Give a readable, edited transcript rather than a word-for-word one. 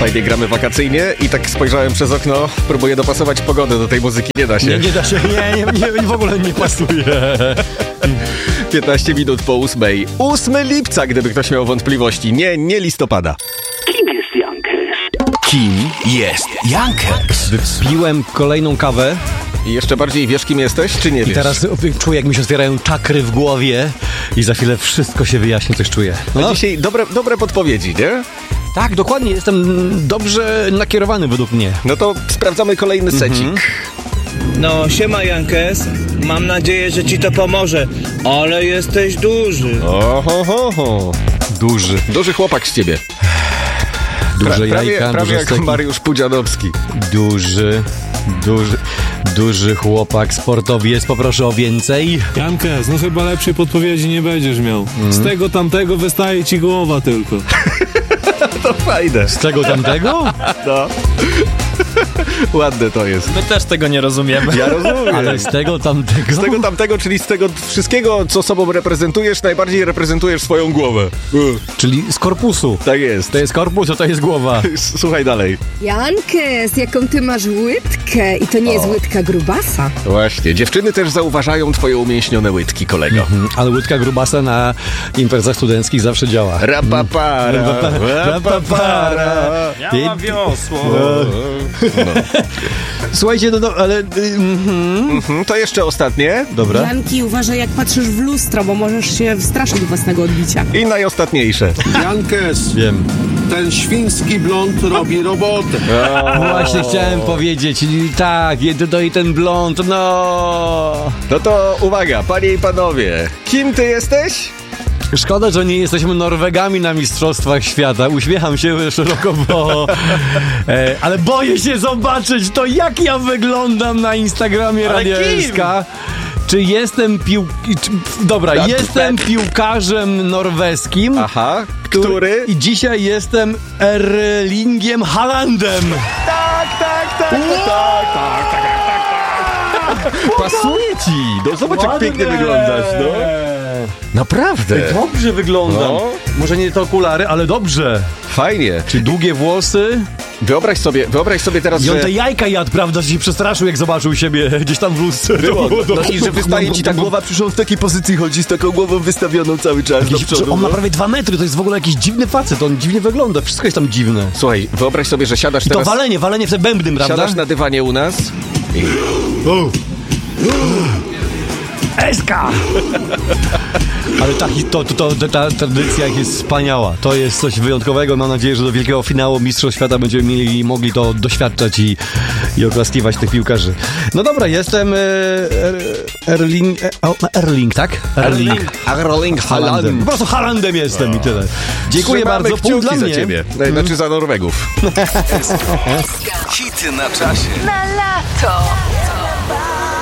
Fajnie gramy wakacyjnie i tak spojrzałem przez okno, próbuję dopasować pogodę do tej muzyki, nie da się. Nie da się, nie, w ogóle nie pasuje. 15 minut po 8. 8 lipca, gdyby ktoś miał wątpliwości. Nie listopada. Kim jest Jankes? Kim jest Jankes? Wypiłem kolejną kawę I jeszcze bardziej wiesz, kim jesteś, czy nie wiesz? i teraz czuję, jak mi się otwierają czakry w głowie i za chwilę wszystko się wyjaśni, coś czuję. No dzisiaj dobre podpowiedzi, nie? Tak, dokładnie, jestem dobrze nakierowany według mnie. No to sprawdzamy kolejny secik. No, siema Jankes. Mam nadzieję, że ci to pomoże. Ale jesteś duży. Oho. Duży chłopak z ciebie. Duże jajka, prawie duże jak steki. Mariusz Pudzianowski. Duży chłopak, sportowiec, poproszę o więcej. Jankes, no chyba lepszej podpowiedzi nie będziesz miał. Z tego tamtego wystaje ci głowa tylko. To fajne. Z tego tamtego? No. Ładne to jest. My też tego nie rozumiemy. Ja rozumiem. Ale z tego tamtego? Z tego tamtego, czyli z tego wszystkiego, co sobą reprezentujesz, najbardziej reprezentujesz swoją głowę. Czyli z korpusu. Tak jest. To jest korpus, a to jest głowa. Słuchaj dalej. Jankes, jaką ty masz łydkę i to nie jest łydka grubasa. Właśnie. Dziewczyny też zauważają twoje umięśnione łydki, kolego. Ale łydka grubasa na imprezach studenckich zawsze działa. Rapapara. Ja mam wiosło. Słuchajcie, no ale... To jeszcze ostatnie. Dobra. Janki, uważaj jak patrzysz w lustro, bo możesz się wstraszyć własnego odbicia. I najostatniejsze. Jankes, Wiem. ten świński blond robi robotę. Właśnie chciałem powiedzieć, tak, i ten blond, no... No to uwaga, panie i panowie. Kim ty jesteś? Szkoda, że nie jesteśmy Norwegami na Mistrzostwach Świata. Uśmiecham się szeroko, bo... ale boję się zobaczyć to, jak ja wyglądam na Instagramie Ale Radia kim? SK. Czy jestem jestem piłkarzem norweskim. Aha, który? I dzisiaj jestem Erlingiem Haalandem. Tak. Pasuje ci. No zobacz, jak pięknie wyglądasz, no. Naprawdę. Dobrze wyglądam. No. Może nie te okulary, ale dobrze. Fajnie. Czy długie włosy? Wyobraź sobie teraz, I on że... te jajka jadł, prawda, że się przestraszył, jak zobaczył siebie gdzieś tam w lustrze. No i że wystaje ci ta głowa, przecież on w takiej pozycji chodzi z taką głową wystawioną cały czas do przodu. On ma no. prawie 2 metry, to jest w ogóle jakiś dziwny facet, on dziwnie wygląda, wszystko jest tam dziwne. Słuchaj, wyobraź sobie, że siadasz I to teraz... walenie w te bębnym, prawda? Siadasz na dywanie u nas i... Eska! Ale ta tradycja jest wspaniała. To jest coś wyjątkowego. Mam nadzieję, że do wielkiego finału Mistrzostw Świata będziemy mogli to doświadczać i oklaskiwać tych piłkarzy. No dobra, jestem Erling, tak? Erling Haaland. Po prostu Haalandem jestem i tyle. Dziękuję Trzymamy bardzo. Punkt dla kciuki za mnie. ciebie. Znaczy za Norwegów. Hity na czasie. Na lato.